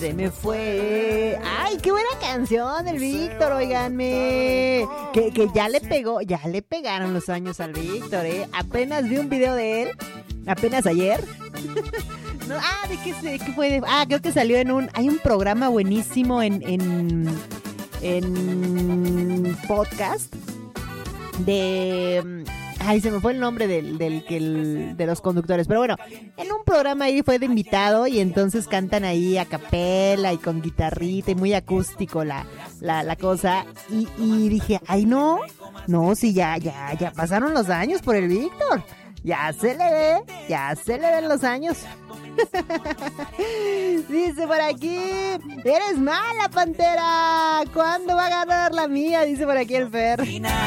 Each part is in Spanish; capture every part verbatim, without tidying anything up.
se me fue. Ay, qué buena canción del Víctor, oiganme. Que, que ya le pegó, ya le pegaron los años al Víctor, ¿eh? Apenas vi un video de él, apenas ayer. No, ah, ¿de qué, se, qué fue? De, ah, creo que salió en un... Hay un programa buenísimo en... en, en podcast de... Ay, se me fue el nombre del, del que el, de los conductores. Pero bueno, en un programa ahí fue de invitado y entonces cantan ahí a capela y con guitarrita y muy acústico la, la, la cosa. Y, y dije, ay no, no, sí, ya, ya, ya pasaron los años por el Víctor. Ya se le ve, ya se le ven los años. Dice por aquí, eres mala, Pantera. ¿Cuándo va a ganar la mía? Dice por aquí el Fer.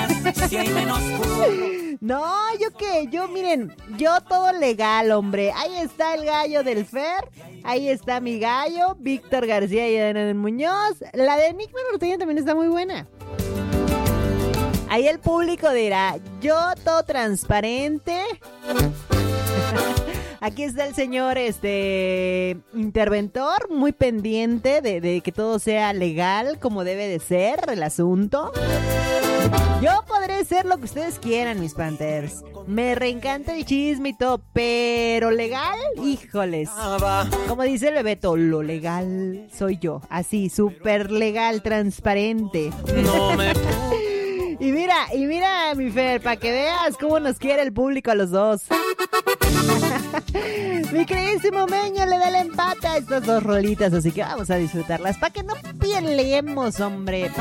No, yo qué, yo miren, yo todo legal, hombre. Ahí está el gallo del Fer, ahí está mi gallo, Víctor García y Adrián Muñoz. La de Enigma Norteño también está muy buena. Ahí el público dirá, yo todo transparente. Aquí está el señor este interventor, muy pendiente de, de que todo sea legal como debe de ser el asunto. Yo podré ser lo que ustedes quieran, mis Panthers. Me reencanta el chisme y todo, pero legal, híjoles. Como dice el Bebeto, lo legal soy yo. Así, súper legal, transparente. No me... Y mira, y mira, mi Fer, para que veas cómo nos quiere el público a los dos. Mi queridísimo Meño le da el empate a estas dos rolitas, así que vamos a disfrutarlas para que no peleemos, hombre.